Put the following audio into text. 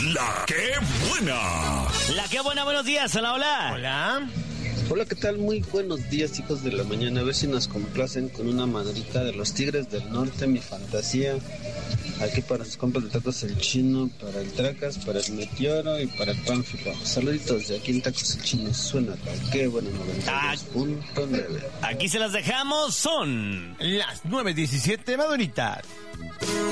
La que buena. La que buena, buenos días, hola, hola. Hola. Hola, ¿qué tal? Muy buenos días, hijos de la mañana. A ver si nos complacen con una madrita de los Tigres del Norte, mi fantasía. Aquí para sus compas de Tacos El Chino, para el Tracas, para el Meteoro y para el Pánfilo. Saluditos de aquí en Tacos El Chino. Suena la que buena 92.9. Aquí se las dejamos, son las 9:17 maduritas.